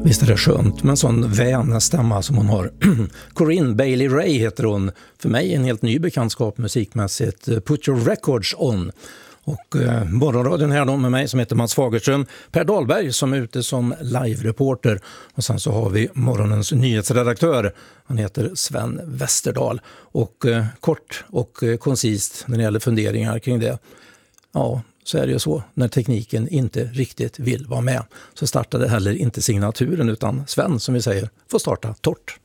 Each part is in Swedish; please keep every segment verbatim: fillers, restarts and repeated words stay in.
Visst är det skönt med en sån vän stämma som hon har. Corinne Bailey Rae heter hon. För mig en helt ny bekantskap musikmässigt. Put your records on. Och eh, morgonradion här då med mig som heter Mats Fagerström. Per Dahlberg som är ute som live-reporter. Och sen så har vi morgonens nyhetsredaktör. Han heter Sven Westerdahl. Och eh, kort och eh, koncist när det gäller funderingar kring det. Ja, så är det ju så. När tekniken inte riktigt vill vara med så startade heller inte signaturen utan Sven, som vi säger, får starta torrt.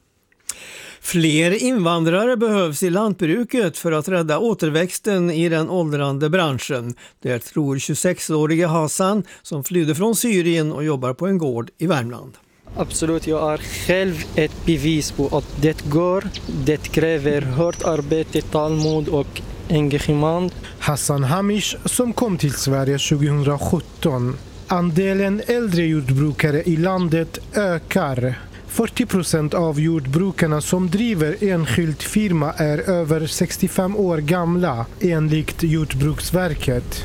Fler invandrare behövs i lantbruket för att rädda återväxten i den åldrande branschen. Det tror tjugosexårige Hassan som flydde från Syrien och jobbar på en gård i Värmland. Absolut, jag är själv ett bevis på att det går. Det kräver hårt arbete, tålamod och engagemang. Hassan Hamish som kom till Sverige tjugosjutton. Andelen äldre jordbrukare i landet ökar. fyrtio procent av jordbrukarna som driver enskild firma är över sextiofem år gamla, enligt Jordbruksverket.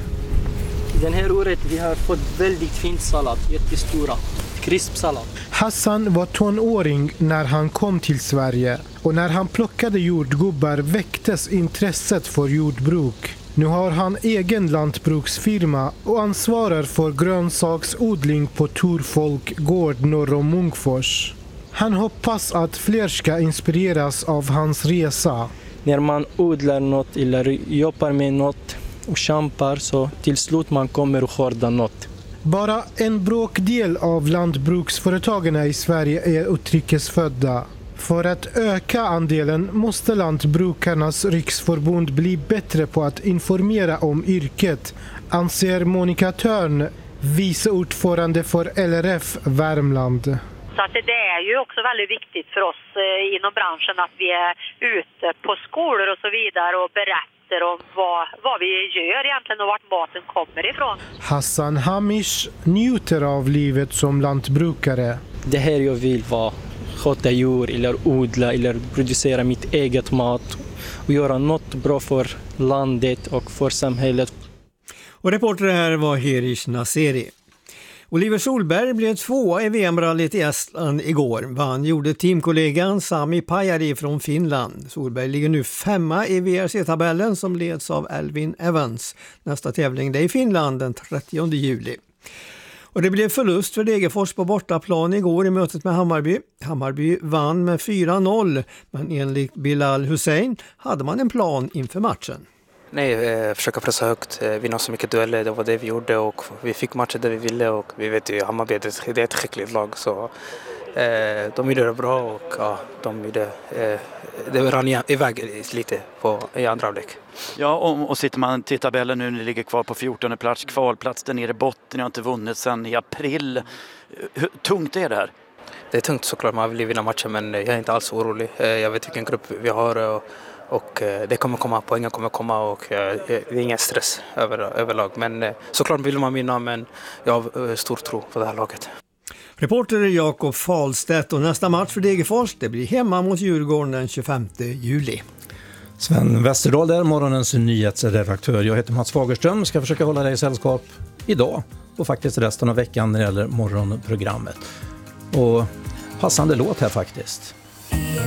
Den här året vi har fått väldigt fin sallad, jättestora, krispsallad. Hassan var tonåring när han kom till Sverige och när han plockade jordgubbar väcktes intresset för jordbruk. Nu har han egen lantbruksfirma och ansvarar för grönsaksodling på Torfolk gård norr om Munkfors. Han hoppas att fler ska inspireras av hans resa. När man odlar något eller jobbar med något och kämpar så till slut man kommer att skörda något. Bara en bråkdel av lantbruksföretagen i Sverige är utrikesfödda. För att öka andelen måste Lantbrukarnas riksförbund bli bättre på att informera om yrket, anser Monica Törn, vice ordförande för L R F Värmland. Så att det är ju också väldigt viktigt för oss inom branschen att vi är ute på skolor och så vidare och berättar om vad, vad vi gör egentligen och vart maten kommer ifrån. Hassan Hamish njuter av livet som lantbrukare. Det här jag vill vara. Sköta djur eller odla eller producera mitt eget mat och göra något bra för landet och för samhället. Och reporter här var Herish Naseri. Oliver Solberg blev tvåa i V M-rallyt i Estland igår. Vann gjorde teamkollegan Sami Pajari från Finland. Solberg ligger nu femma i V R C-tabellen som leds av Elvin Evans. Nästa tävling är i Finland den trettionde juli. Och det blev förlust för Degerfors på bortaplan igår i mötet med Hammarby. Hammarby vann med fyra noll, men enligt Bilal Hussein hade man en plan inför matchen. Nej, eh, försöka pressa högt, eh, vinna så mycket dueller, det var det vi gjorde och vi fick matcher där vi ville och vi vet ju Hammarby det är ett skickligt lag så eh, de gjorde det bra och ja, de gjorde eh, det rann iväg lite på, i andra halvlek. Ja, och, och sitter man till tabellen nu, ni ligger kvar på fjortonde plats, kvalplats där nere i botten, ni har inte vunnit sedan i april. Hur tungt är det här? Det är tungt såklart, man vill vinna matchen men jag är inte alls orolig. Eh, jag vet vilken grupp vi har och Och det kommer komma, poängen kommer komma och det är ingen stress över, överlag. Men såklart vill man vinna, men jag har stor tro på det här laget. Reporter Jakob Falstedt och nästa match för Degerfors det blir hemma mot Djurgården den tjugofemte juli. Sven Westerdahl där, morgonens nyhetsredaktör. Jag heter Mats Fagerström, ska försöka hålla dig i sällskap idag och faktiskt resten av veckan när det gäller morgonprogrammet. Och passande låt här faktiskt.